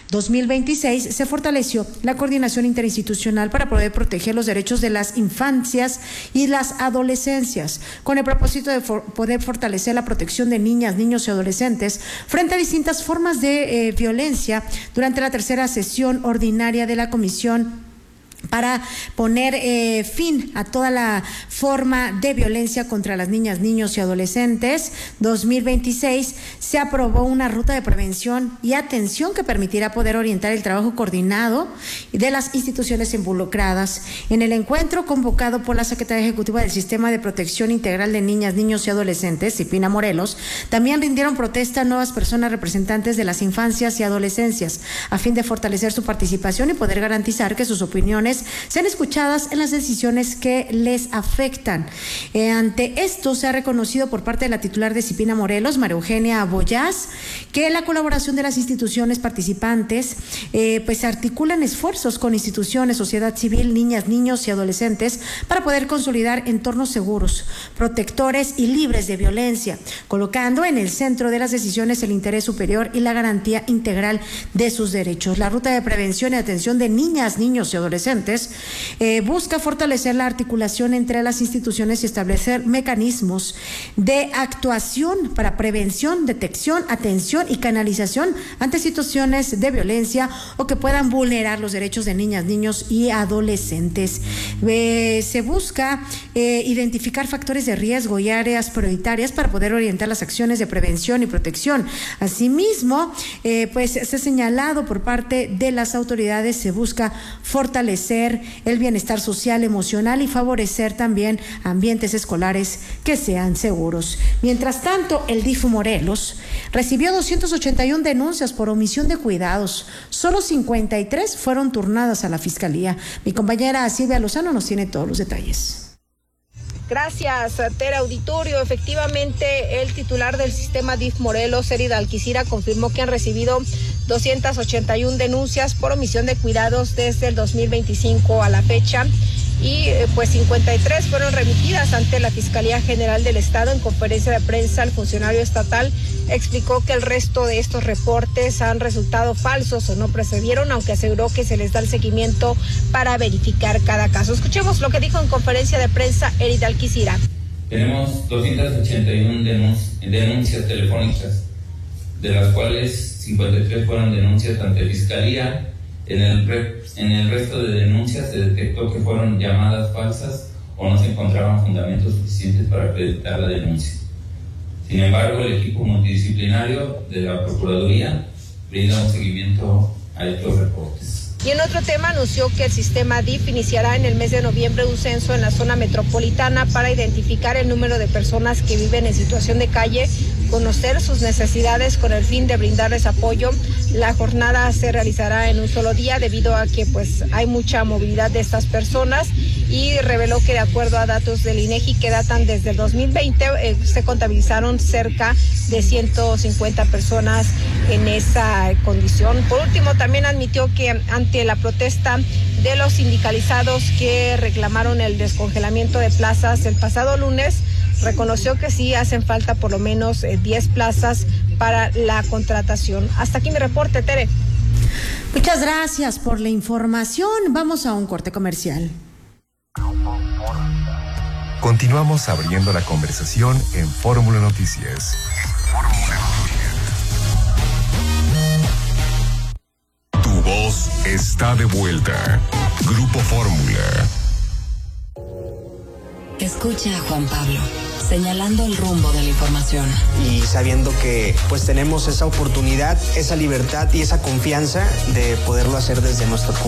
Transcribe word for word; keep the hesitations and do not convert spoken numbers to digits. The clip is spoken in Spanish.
dos mil veintiséis se fortaleció la coordinación interinstitucional para poder proteger los derechos de las infancias y las adolescencias, con el propósito de for- poder fortalecer la protección de niñas, niños y adolescentes frente a distintas formas de eh, violencia durante la tercera sesión ordinaria de la Comisión para poner eh, fin a toda la forma de violencia contra las niñas, niños y adolescentes. dos mil veintiséis se aprobó una ruta de prevención y atención que permitirá poder orientar el trabajo coordinado de las instituciones involucradas. En el encuentro convocado por la Secretaría Ejecutiva del Sistema de Protección Integral de Niñas, Niños y Adolescentes, Cipina Morelos, también rindieron protesta a nuevas personas representantes de las infancias y adolescencias, a fin de fortalecer su participación y poder garantizar que sus opiniones sean escuchadas en las decisiones que les afectan. Eh, ante esto se ha reconocido por parte de la titular de Cipina Morelos, María Eugenia Boyás, que la colaboración de las instituciones participantes eh, pues articulan esfuerzos con instituciones, sociedad civil, niñas, niños y adolescentes para poder consolidar entornos seguros, protectores y libres de violencia, colocando en el centro de las decisiones el interés superior y la garantía integral de sus derechos. La ruta de prevención y atención de niñas, niños y adolescentes Eh, busca fortalecer la articulación entre las instituciones y establecer mecanismos de actuación para prevención, detección, atención y canalización ante situaciones de violencia o que puedan vulnerar los derechos de niñas, niños y adolescentes. Eh, se busca eh, identificar factores de riesgo y áreas prioritarias para poder orientar las acciones de prevención y protección. Asimismo, eh, pues se ha señalado por parte de las autoridades, se busca fortalecer el bienestar social, emocional y favorecer también ambientes escolares que sean seguros. Mientras tanto, el D I F Morelos recibió doscientas ochenta y una denuncias por omisión de cuidados. Solo cincuenta y tres fueron turnadas a la Fiscalía. Mi compañera Silvia Lozano nos tiene todos los detalles. Gracias, Tere Auditorio. Efectivamente, el titular del sistema D I F Morelos, Erida Alquicira, confirmó que han recibido doscientas ochenta y una denuncias por omisión de cuidados desde el dos mil veinticinco a la fecha y pues cincuenta y tres fueron remitidas ante la Fiscalía General del Estado. En conferencia de prensa, el funcionario estatal explicó que el resto de estos reportes han resultado falsos o no procedieron, aunque aseguró que se les da el seguimiento para verificar cada caso. Escuchemos lo que dijo en conferencia de prensa Erida Alquicira. Tenemos doscientas ochenta y una denun- denuncias telefónicas, de las cuales cincuenta y tres fueron denuncias ante Fiscalía. En el, re- en el resto de denuncias se detectó que fueron llamadas falsas o no se encontraban fundamentos suficientes para acreditar la denuncia. Sin embargo, el equipo multidisciplinario de la Procuraduría brinda un seguimiento a estos reportes. Y en otro tema, anunció que el sistema D I F iniciará en el mes de noviembre un censo en la zona metropolitana para identificar el número de personas que viven en situación de calle, conocer sus necesidades con el fin de brindarles apoyo. La jornada se realizará en un solo día debido a que pues hay mucha movilidad de estas personas, y reveló que de acuerdo a datos del INEGI que datan desde el dos mil veinte eh, se contabilizaron cerca de ciento cincuenta personas en esa condición. Por último, también admitió que ante la protesta de los sindicalizados que reclamaron el descongelamiento de plazas el pasado lunes, reconoció que sí hacen falta por lo menos eh, diez plazas para la contratación. Hasta aquí mi reporte, Tere. Muchas gracias por la información. Vamos a un corte comercial. Continuamos abriendo la conversación en Fórmula Noticias. Tu voz está de vuelta. Grupo Fórmula. Escucha a Juan Pablo, señalando el rumbo de la información. Y sabiendo que pues tenemos esa oportunidad, esa libertad y esa confianza de poderlo hacer desde nuestro punto